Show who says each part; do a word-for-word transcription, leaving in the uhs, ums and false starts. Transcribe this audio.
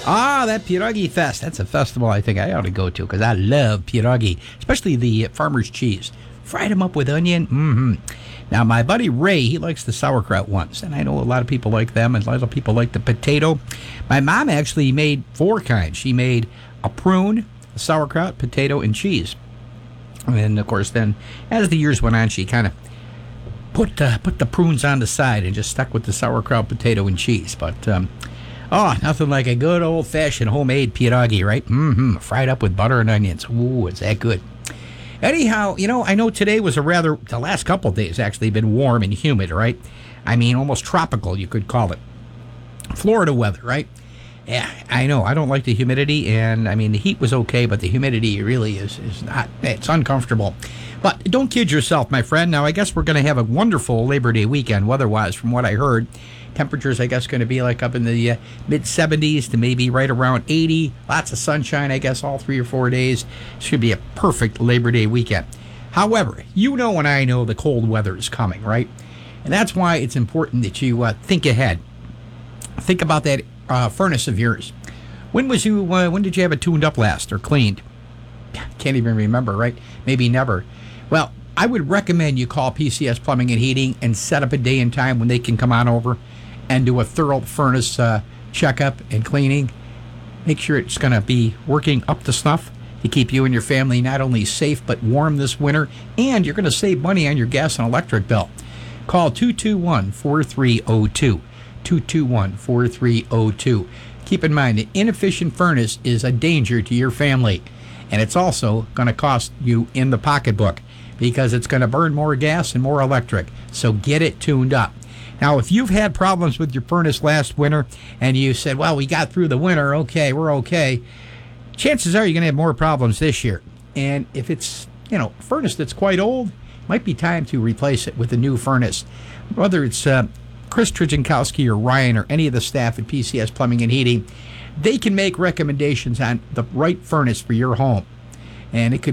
Speaker 1: Ah, that Pierogi Fest. That's a festival I think I ought to go to because I love pierogi, especially the farmer's cheese. Fried them up with onion. Mm-hmm. Now, my buddy Ray, he likes the sauerkraut ones, and I know a lot of people like them, and a lot of people like the potato. My mom actually made four kinds. She made a prune, a sauerkraut, potato, and cheese. And, of course, then, as the years went on, she kind of put, uh, put the prunes on the side and just stuck with the sauerkraut, potato, and cheese. But, um... oh, nothing like a good old-fashioned homemade pierogi, right? Mm-hmm. Fried up with butter and onions. Ooh, is that good. Anyhow, you know, I know today was a rather, the last couple of days actually been warm and humid, right? I mean, almost tropical, you could call it. Florida weather, right? Yeah, I know. I don't like the humidity, and I mean, the heat was okay, but the humidity really is, is not, it's uncomfortable. But don't kid yourself, my friend. Now, I guess we're going to have a wonderful Labor Day weekend weather-wise, from what I heard. Temperatures, I guess, going to be like up in the uh, mid seventies to maybe right around eighty. Lots of sunshine, I guess, all three or four days. Should be a perfect Labor Day weekend. However, you know and I know the cold weather is coming, right? And that's why it's important that you uh, think ahead. Think about that uh, furnace of yours. When was you? Uh, when did you have it tuned up last or cleaned? Can't even remember, right? Maybe never. Well, I would recommend you call P C S Plumbing and Heating and set up a day and time when they can come on over and do a thorough furnace uh, checkup and cleaning. Make sure it's going to be working up to snuff to keep you and your family not only safe but warm this winter, and you're going to save money on your gas and electric bill. Call two two one, four three zero two, two two one, four three zero two. Keep in mind, an inefficient furnace is a danger to your family, and it's also going to cost you in the pocketbook because it's going to burn more gas and more electric. So get it tuned up. Now, if you've had problems with your furnace last winter and you said, well, we got through the winter, okay, we're okay, chances are you're going to have more problems this year. And if it's, you know, a furnace that's quite old, it might be time to replace it with a new furnace. Whether it's uh, Chris Trijankowski or Ryan or any of the staff at P C S Plumbing and Heating, they can make recommendations on the right furnace for your home. And it could